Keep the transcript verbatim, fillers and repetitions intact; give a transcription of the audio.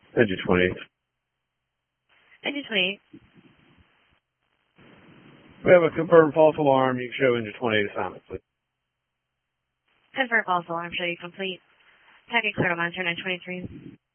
Engine twenty-eight. Engine twenty-eight. We have a confirmed false alarm. You can show engine twenty-eight assignment, please. Confirm false alarm. Show you complete. Packet clear to monitor nine twenty-three.